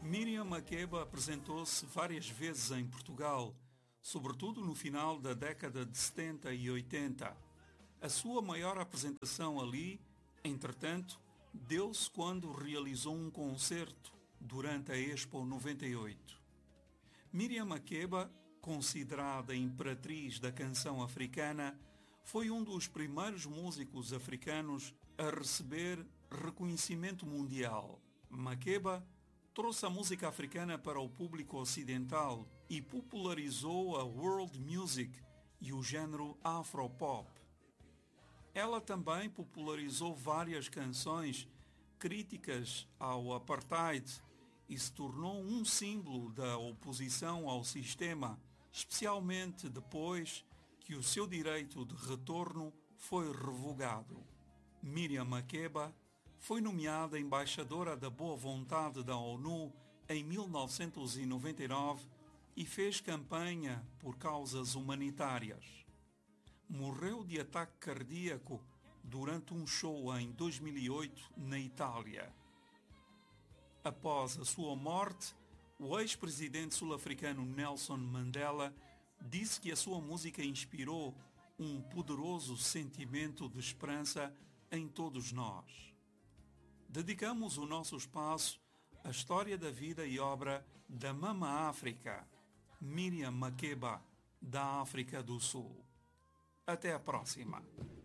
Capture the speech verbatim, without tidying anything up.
Miriam Makeba apresentou-se várias vezes em Portugal, sobretudo no final da década de setenta e oitenta. A sua maior apresentação ali, entretanto, deu-se quando realizou um concerto durante a Expo noventa e oito. Miriam Makeba, considerada a imperatriz da canção africana, foi um dos primeiros músicos africanos a receber reconhecimento mundial. Makeba trouxe a música africana para o público ocidental e popularizou a world music e o género afropop. Ela também popularizou várias canções críticas ao apartheid e se tornou um símbolo da oposição ao sistema, especialmente depois que o seu direito de retorno foi revogado. Miriam Makeba foi nomeada embaixadora da boa vontade da ONU em mil novecentos e noventa e nove e fez campanha por causas humanitárias. Morreu de ataque cardíaco durante um show em dois mil e oito na Itália. Após a sua morte, o ex-presidente sul-africano Nelson Mandela disse que a sua música inspirou um poderoso sentimento de esperança em todos nós. Dedicamos o nosso espaço à história da vida e obra da Mama África, Miriam Makeba, da África do Sul. Até a próxima!